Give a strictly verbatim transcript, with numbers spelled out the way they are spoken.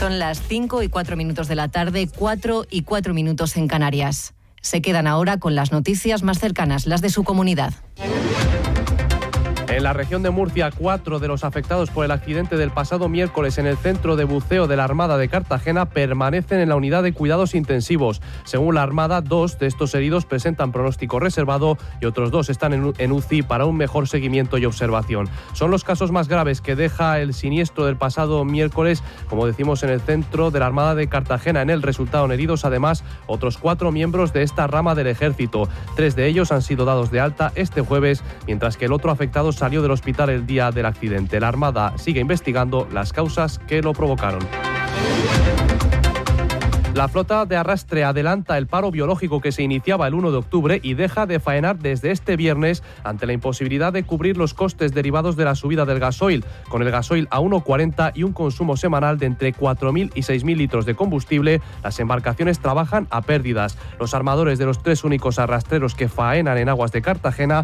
Son las cinco y cuatro minutos de la tarde, cuatro y cuatro minutos en Canarias. Se quedan ahora con las noticias más cercanas, las de su comunidad. En la región de Murcia, cuatro de los afectados por el accidente del pasado miércoles en el centro de buceo de la Armada de Cartagena permanecen en la unidad de cuidados intensivos. Según la Armada, dos de estos heridos presentan pronóstico reservado y otros dos están en U C I para un mejor seguimiento y observación. Son los casos más graves que deja el siniestro del pasado miércoles, como decimos, en el centro de la Armada de Cartagena. En él resultaron heridos además otros cuatro miembros de esta rama del ejército. Tres de ellos han sido dados de alta este jueves, mientras que el otro afectado salió del hospital el día del accidente. La Armada sigue investigando las causas que lo provocaron. La flota de arrastre adelanta el paro biológico que se iniciaba el uno de octubre y deja de faenar desde este viernes ante la imposibilidad de cubrir los costes derivados de la subida del gasoil. Con el gasoil a uno cuarenta y un consumo semanal de entre cuatro mil y seis mil litros de combustible, las embarcaciones trabajan a pérdidas. Los armadores de los tres únicos arrastreros que faenan en aguas de Cartagena